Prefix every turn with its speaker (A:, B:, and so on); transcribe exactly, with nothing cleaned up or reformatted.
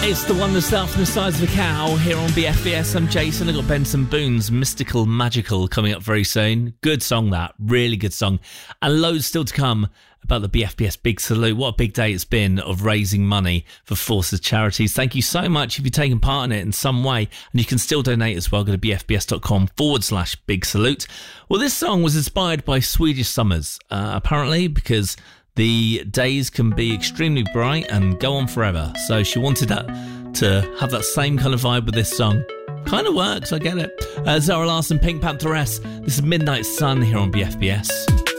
A: It's the one that's out from the size of a cow here on B F B S. I'm Jason. I've got Benson Boone's Mystical Magical coming up very soon. Good song, that. Really good song. And loads still to come about the B F B S Big Salute. What a big day it's been of raising money for Forces Charities. Thank you so much if you've taken part in it in some way. And you can still donate as well. Go to bfbs.com forward slash Big Salute. Well, this song was inspired by Swedish summers, uh, apparently, because the days can be extremely bright and go on forever. So she wanted that to have that same kind of vibe with this song. Kind of works, I get it. Uh, Zara Larsson, Pink Pantheress. This is Midnight Sun here on B F B S.